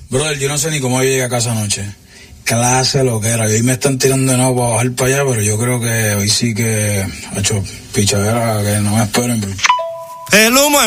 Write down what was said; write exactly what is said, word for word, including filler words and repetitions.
Brother, yo no sé ni cómo yo llegué a casa anoche. Clase lo que era. Hoy me están tirando de nuevo para bajar para allá, pero yo creo que hoy sí que, ha hecho pichadera, que no me esperen. Pero... El humo